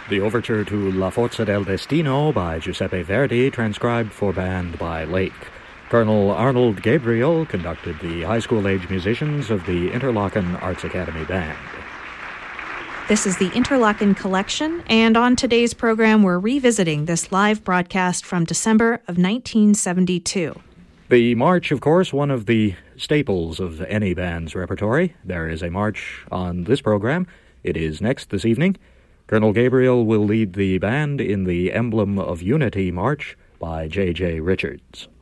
The overture to La Forza del Destino by Giuseppe Verdi, transcribed for band by Lake. Colonel Arnold Gabriel conducted the high school-age musicians of the Interlaken Arts Academy Band. This is the Interlaken Collection, and on today's program we're revisiting this live broadcast from December of 1972. The march, of course, one of the staples of any band's repertory. There is a march on this program. It is next this evening. Colonel Gabriel will lead the band in the Emblem of Unity March by J.J. Richards.